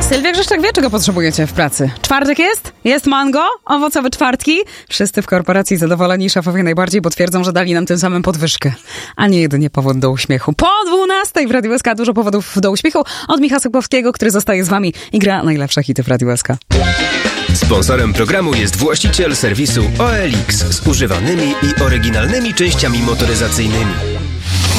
Sylwia Grzeszczak wie, czego potrzebujecie w pracy. Czwartek jest? Jest mango? Owocowe czwartki? Wszyscy w korporacji zadowoleni, szefowie najbardziej, bo twierdzą, że dali nam tym samym podwyżkę. A nie jedynie powód do uśmiechu. Po 12 w Radiu SK dużo powodów do uśmiechu. Od Michała Sokłowskiego, który zostaje z wami i gra najlepsze hity w Radiu SK. Sponsorem programu jest właściciel serwisu OLX z używanymi i oryginalnymi częściami motoryzacyjnymi.